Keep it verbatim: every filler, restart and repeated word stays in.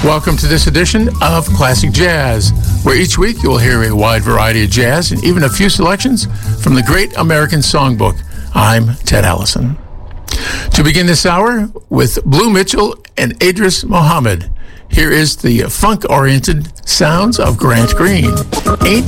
Welcome to this edition of Classic Jazz, where each week you will hear a wide variety of jazz and even a few selections from the Great American Songbook. I'm Ted Allison. To begin this hour with Blue Mitchell and Idris Muhammad, here is the funk-oriented sounds of Grant Green. Ain't